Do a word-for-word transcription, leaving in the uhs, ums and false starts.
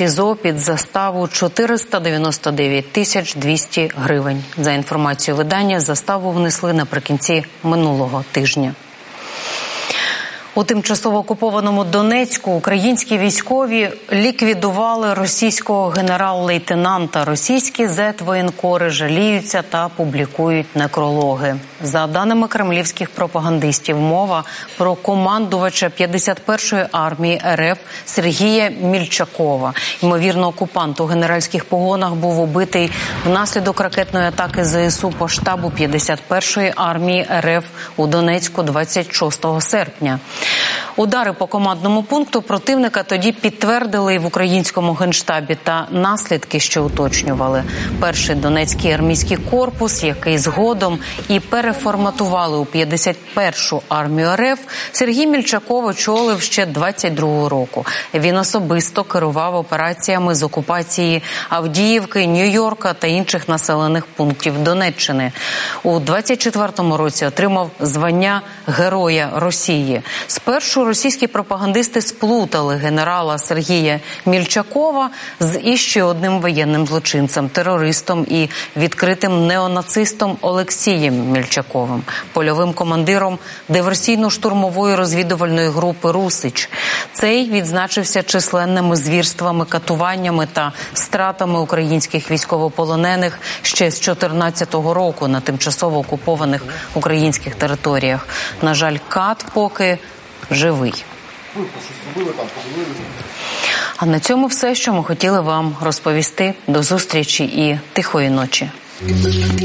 СІЗО під заставу чотириста дев'яносто дев'ять тисяч двісті гривень. За інформацією видання, заставу внесли наприкінці минулого тижня. У тимчасово окупованому Донецьку українські військові ліквідували російського генерал-лейтенанта. Російські зет-воєнкори жаліються та публікують некрологи. За даними кремлівських пропагандистів, мова про командувача п'ятдесят першої армії РФ Сергія Мільчакова. Ймовірно, окупант у генеральських погонах був убитий внаслідок ракетної атаки ЗСУ по штабу п'ятдесят першої армії РФ у Донецьку двадцять шостого серпня. Удари по командному пункту противника тоді підтвердили і в українському генштабі, та наслідки, що уточнювали. Перший Донецький армійський корпус, який згодом і переформатували у п'ятдесят першу армію РФ, Сергій Мільчаков очолив ще двадцять другого року. Він особисто керував операціями з окупації Авдіївки, Нью-Йорка та інших населених пунктів Донеччини. У двадцять четвертому році отримав звання Героя Росії. Спершу російські пропагандисти сплутали генерала Сергія Мільчакова з іще одним воєнним злочинцем, терористом і відкритим неонацистом Олексієм Мільчаковим, польовим командиром диверсійно-штурмової розвідувальної групи «Русич». Цей відзначився численними звірствами, катуваннями та стратами українських військовополонених ще з чотирнадцятого року на тимчасово окупованих українських територіях. На жаль, кат поки живий. А на цьому все, що ми хотіли вам розповісти. До зустрічі і тихої ночі.